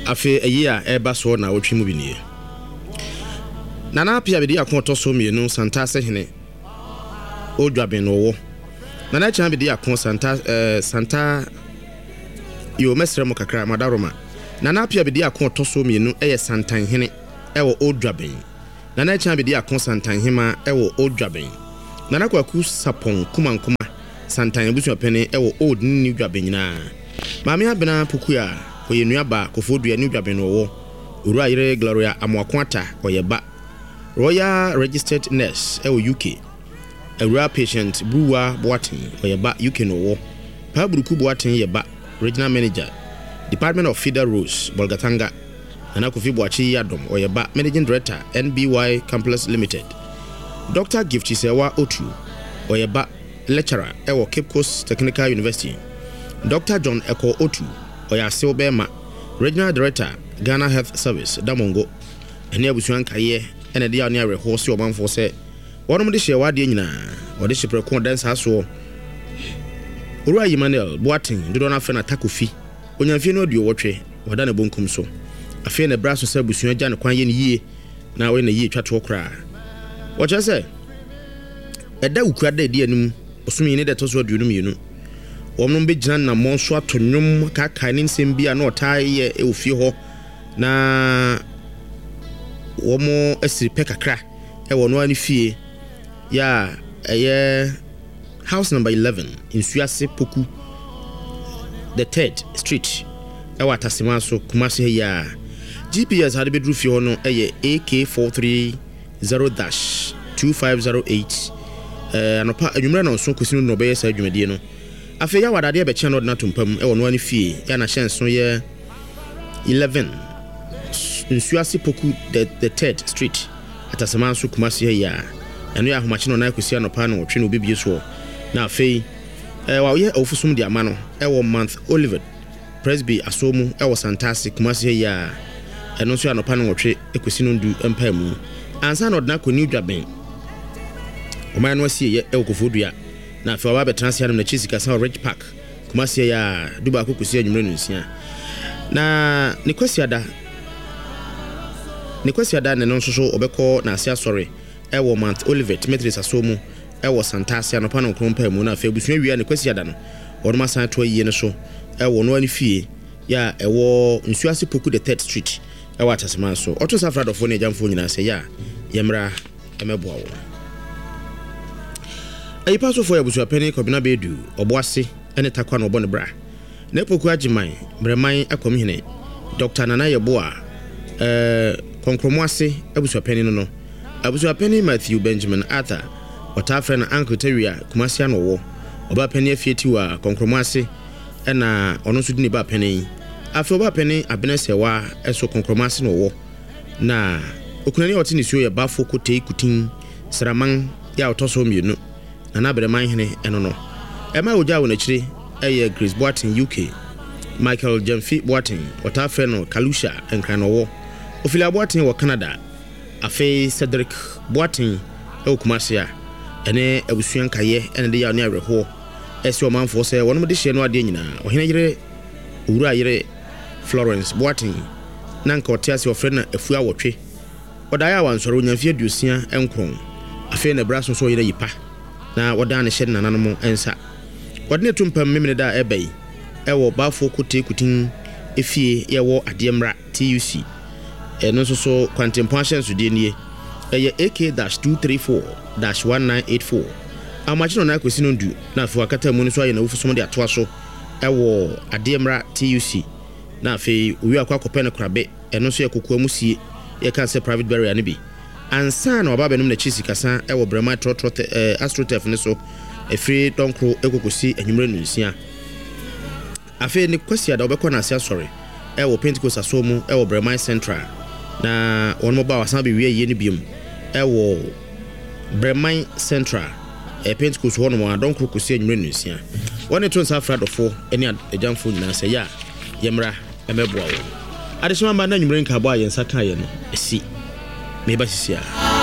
afi eya eba so na wotwe mu bi nie nana apia be dia kon to so mienu santa se hene odwaben no wo nana cha be dia kon santa yo mesre mo kakra madaroma nana apia be dia kon to so mienu eye santan hene ewo odwaben nana cha be dia kon santan hema ewo odwaben nana kwaku sapon kumankuma santan busu pene ewo old ni dwaben nyina maame abena pokua oyenuaba kofodua ni dwaben no wo uru ayire Gloria Amwakwata oyeba Royal Registered Nurse ewo UK Ewura Patient Bruwa Boatin oyeba UK no wo Pabruku Boatin yeba Regional Manager Department of Feeder Roads Bolgatanga Nana Kofi Boachi Yadom oyeba Managing Director NBY Complex Limited Dr. Gift Sewa Otu oyeba Lecturer ewo Cape Coast Technical University Dr. John Eko Otu oya Silbema Regional Director Ghana Health Service Damongo ene abusuan kaye ene dia ne areho se omanfo se wonom de hye wade nyina wode hyeprekon dansa so Uru Emmanuel Boatin dodo na fe na takofi onyamfie no aduo wotwe wada na bonkum so afie na braso se abusuan gya ne kwan ye ne yie na we na yie twato kra woche se eda ukura da di anim osumi ne de to so aduo mienu womnom be gina na monso atonnwom kaka ne nsem bia na otaye e ofie ho na womo asiri pekakra e wono ani fie ya house number 11 in Suase Poku the 3rd street e watasema so Kumasi ya GPS hade bedru fie ho no AK430-2508 anopa adwumra no so kwesinu no be yesa adwumadie no afi ya wadade be che no na tompam e wono ani fie ya na hyenso ye 11 in Suase Poku the 3rd street atasema so Kumasi ya eno ya homachi no na kwesi anopa no twe no bibie so na afi wa ye ofusum di amano e wo month Oliver Presby asomu e wo Santasi Kumasi ya eno so anopa no twe ekwesi no ndu empamu ansa no na koni dwaben o man no sie ye e okofodua na afi wa be transia no na chisika sa Ridge Park Kumasi ya duba akokusi anwumre no nsia na ne kwesi ada ne no so obekọ na asia sori e wo month Oliver Metris asomu e wo Santasi anopa no krompa mu na afi busua wia ne kwesi ada no wono masan to yie ne so e wo no ani fie ya e wo Nsuase Poku the 3rd street e wa tasema so oto safra dofo ne jamfo nyina se ya yemra emeboa wo ayi paso fo ya busua peni kobina bedu oboase ene takwa no bone bra na Poku agiman breman akomhene Dr. Nana Yeboa konkromoase abusua peni no abusua peni Matthew Benjamin Arthur otafre na Uncle Tawia Kumasi no wo oba peni afieti wa konkromoase ena ono so dini ba peni afi oba peni abenesewa eso konkromoase no wo na okunani otini suo ya bafo kote kutin sraman ya otoso mienu na breman hene eno no ema oja wo na chire eye Grace Boatin UK Michael Jemfi Boatin otafre no Kalusha enkrano wo Ophelia Boatin wo Canada afi Cedric Boatin e Kumasi ene abusuan kaye ene de ya ne areho esi o manfo se wono de hye no ade nyina ohene yire owura yire Florence Boatin nanka otiase ofre na afua wotwe odaya wansoro nyamfie adusia enkron afi na braso so yire yipa na woda ne hye nananom ensa wodne tumpam memene da ebai ewo bafo kote kutin efie yewo ademra TUC eno so kwantempansion so de nie eye AK-234-1984 amachino na kwesi no ndu na afi wakata mu so aye na ofusom de atoa so ewo ademra TUC na afi owi akwa kopene krabe eno so yakokua musie ye kan se private burial ne bi ansa na oba benum na chisikasa ewo brema trotro astrotef ne so efri donkro ekokosi anwumre no nsia afi ne kwesi ada obekọ na asia sorry ewo Pentecost asomu ewo Brema Central na won ba wasan be wie ye ne biom ewo Brema Central Pentecost won mo adon krokosi anwumre no nsia woni to nsa fradofo eni ajamfo nyina se ya yemra emeboa wo adesoma ba na anwumre nka bo ayensa kan ye no esi me ba sisia